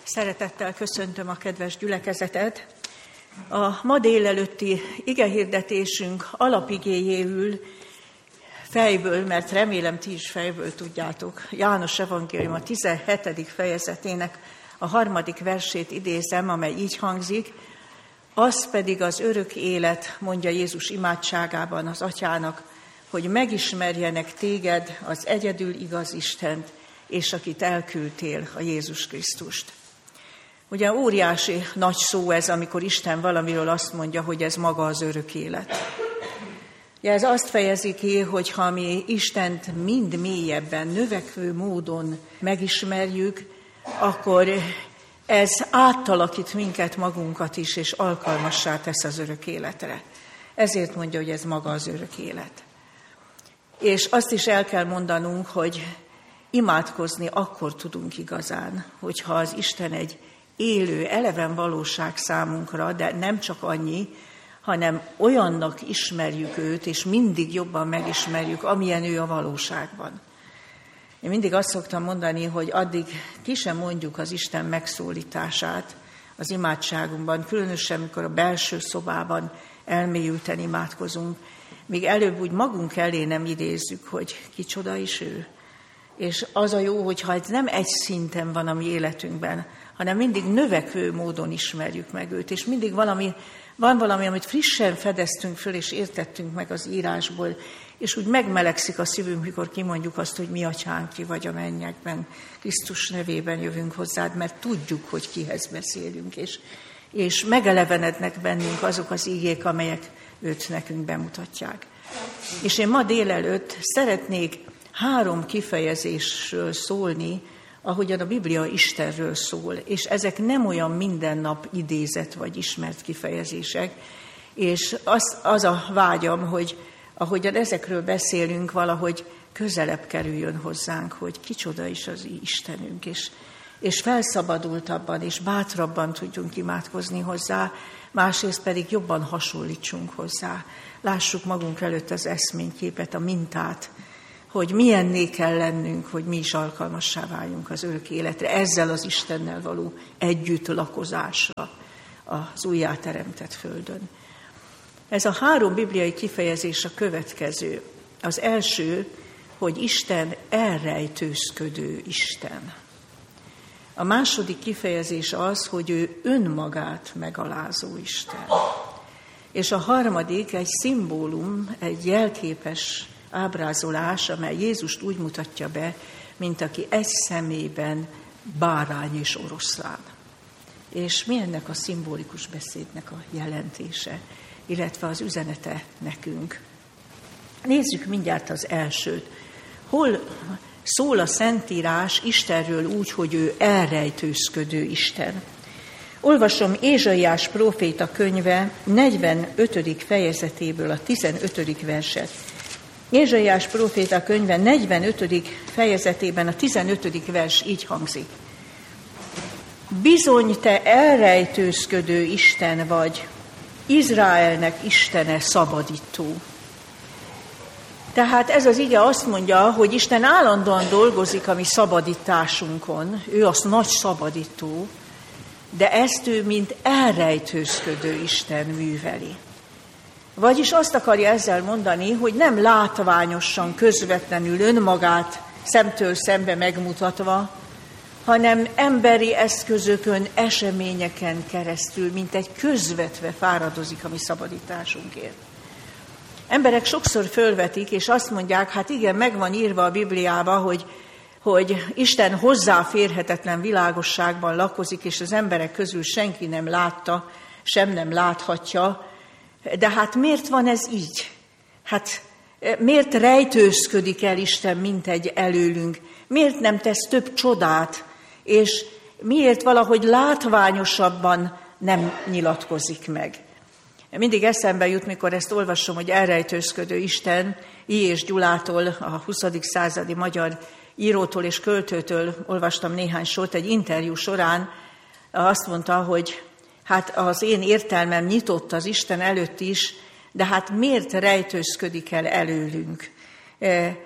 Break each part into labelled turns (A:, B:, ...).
A: Szeretettel köszöntöm a kedves gyülekezetet. A ma délelőtti igehirdetésünk alapigéjéül fejből, mert remélem ti is fejből tudjátok, János evangélium a 17. fejezetének a 3. versét idézem, amely így hangzik: az pedig az örök élet, mondja Jézus imádságában az Atyának, hogy megismerjenek téged, az egyedül igaz Istent, és akit elküldtél, a Jézus Krisztust. Ugye óriási nagy szó ez, amikor Isten valamiről azt mondja, hogy ez maga az örök élet. Ugye ez azt fejezi ki, hogy ha mi Istent mind mélyebben, növekvő módon megismerjük, akkor ez átalakít minket, magunkat is, és alkalmassá tesz az örök életre. Ezért mondja, hogy ez maga az örök élet. És azt is el kell mondanunk, hogy imádkozni akkor tudunk igazán, hogyha az Isten egy élő, eleven valóság számunkra, de nem csak annyi, hanem olyannak ismerjük őt, és mindig jobban megismerjük, amilyen ő a valóságban. Én mindig azt szoktam mondani, hogy addig ki sem mondjuk az Isten megszólítását az imádságunkban, különösen, amikor a belső szobában elmélyülten imádkozunk, míg előbb úgy magunk elé nem idézzük, hogy kicsoda is ő. És az a jó, hogyha ez nem egy szinten van a mi életünkben, hanem mindig növekvő módon ismerjük meg őt, és mindig van valami, amit frissen fedeztünk föl, és értettünk meg az írásból, és úgy megmelegszik a szívünk, mikor kimondjuk azt, hogy mi Atyánk, ki vagy a mennyekben, Krisztus nevében jövünk hozzád, mert tudjuk, hogy kihez beszélünk, és megelevenednek bennünk azok az igék, amelyek őt nekünk bemutatják. És én ma délelőtt szeretnék 3 kifejezésről szólni, ahogyan a Biblia Istenről szól, és ezek nem olyan mindennap idézett vagy ismert kifejezések, és az a vágyam, hogy ahogyan ezekről beszélünk, valahogy közelebb kerüljön hozzánk, hogy kicsoda is az Istenünk, és felszabadultabban és bátrabban tudjunk imádkozni hozzá, másrészt pedig jobban hasonlítsunk hozzá. Lássuk magunk előtt az eszményképet, a mintát, hogy milyenné kell lennünk, hogy mi is alkalmassá váljunk az örök életre, ezzel az Istennel való együtt lakozásra az újjáteremtett földön. Ez a 3 bibliai kifejezés a következő. Az első, hogy Isten elrejtőzködő Isten. A második kifejezés az, hogy ő önmagát megalázó Isten. És a harmadik egy szimbólum, egy jelképes ábrázolás, amely Jézust úgy mutatja be, mint aki egy szemében bárány és oroszlán. És mi ennek a szimbolikus beszédnek a jelentése, illetve az üzenete nekünk? Nézzük mindjárt az elsőt. Hol szól a Szentírás Istenről úgy, hogy ő elrejtőzködő Isten? Olvasom Ézsaiás próféta könyve 45. fejezetéből a 15. verset. Ézsaiás próféta könyve 45. fejezetében a 15. vers így hangzik. Bizony te elrejtőzködő Isten vagy, Izraelnek Istene szabadító. Tehát ez az ige azt mondja, hogy Isten állandóan dolgozik a mi szabadításunkon, ő az nagy szabadító, de ezt ő mint elrejtőzködő Isten műveli. Vagyis azt akarja ezzel mondani, hogy nem látványosan, közvetlenül önmagát szemtől szembe megmutatva, hanem emberi eszközökön, eseményeken keresztül, mint egy közvetve fáradozik a mi szabadításunkért. Emberek sokszor fölvetik, és azt mondják, hát igen, meg van írva a Bibliába, hogy Isten hozzáférhetetlen világosságban lakozik, és az emberek közül senki nem látta, sem nem láthatja. De hát miért van ez így? Hát miért rejtőzködik el Isten mintegy előlünk? Miért nem tesz több csodát? És miért valahogy látványosabban nem nyilatkozik meg? Mindig eszembe jut, mikor ezt olvasom, hogy elrejtőzködő Isten, I. és Gyulától, a 20. századi magyar írótól és költőtől olvastam néhány sort, egy interjú során azt mondta, hogy hát az én értelmem nyitott az Isten előtt is, de hát miért rejtőzködik el előlünk?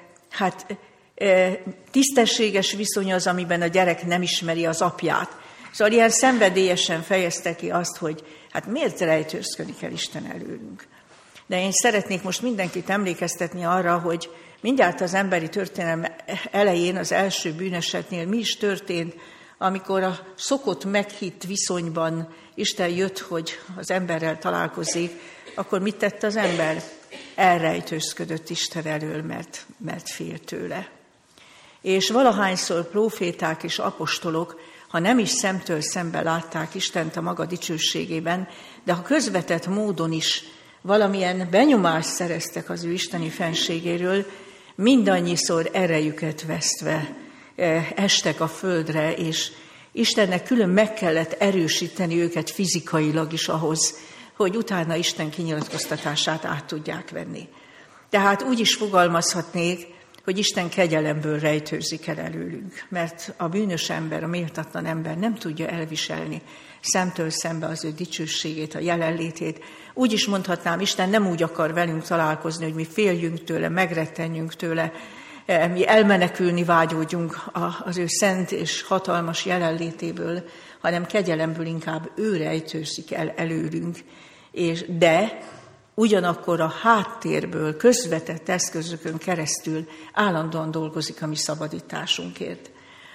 A: Tisztességes viszony az, amiben a gyerek nem ismeri az apját. Szóval ilyen szenvedélyesen fejezte ki azt, hogy hát miért rejtőzködik el Isten előlünk. De én szeretnék most mindenkit emlékeztetni arra, hogy mindjárt az emberi történelem elején, az első bűnesetnél mi is történt, amikor a szokott meghitt viszonyban Isten jött, hogy az emberrel találkozik, akkor mit tett az ember? Elrejtőzködött Isten elől, mert fél tőle. És valahányszor próféták és apostolok, ha nem is szemtől szembe látták Istent a maga dicsőségében, de ha közvetett módon is valamilyen benyomást szereztek az ő isteni fenségéről, mindannyiszor erejüket vesztve estek a földre, és Istennek külön meg kellett erősíteni őket fizikailag is ahhoz, hogy utána Isten kinyilatkoztatását át tudják venni. Tehát úgy is fogalmazhatnék, hogy Isten kegyelemből rejtőzik el előlünk, mert a bűnös ember, a méltatlan ember nem tudja elviselni szemtől szembe az ő dicsőségét, a jelenlétét. Úgy is mondhatnám, Isten nem úgy akar velünk találkozni, hogy mi féljünk tőle, megrettenjünk tőle, mi elmenekülni vágyódjunk az ő szent és hatalmas jelenlétéből, hanem kegyelemből inkább ő rejtőzik el előlünk, de ugyanakkor a háttérből, közvetett eszközökön keresztül állandóan dolgozik a mi szabadításunkért.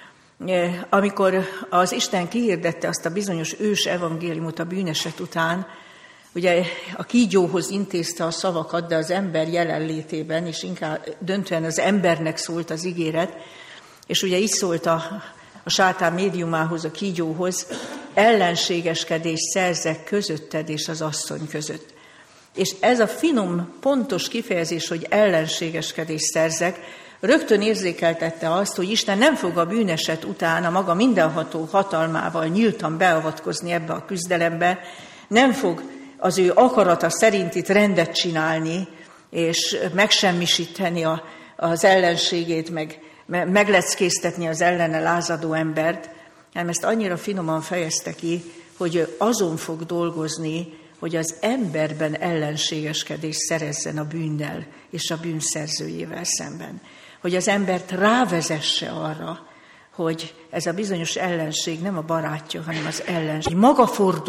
A: Amikor az Isten kihirdette azt a bizonyos ős evangéliumot a bűneset után, ugye a kígyóhoz intézte a szavakat, de az ember jelenlétében, és inkább döntően az embernek szólt az ígéret, és ugye így szólt a sátán médiumához, a kígyóhoz, ellenségeskedés szerzek közötted és az asszony között. És ez a finom, pontos kifejezés, hogy ellenségeskedés szerzek, rögtön érzékeltette azt, hogy Isten nem fog a bűneset után a maga mindenható hatalmával nyíltan beavatkozni ebbe a küzdelembe, nem fog az ő akarata szerint itt rendet csinálni, és megsemmisíteni az ellenségét, megleckéztetni az ellene lázadó embert, hanem ezt annyira finoman fejezte ki, hogy azon fog dolgozni, hogy az emberben ellenségeskedés szerezzen a bűnnel és a bűnszerzőjével szemben. Hogy az embert rávezesse arra, hogy ez a bizonyos ellenség nem a barátja, hanem az ellenség. Maga fordul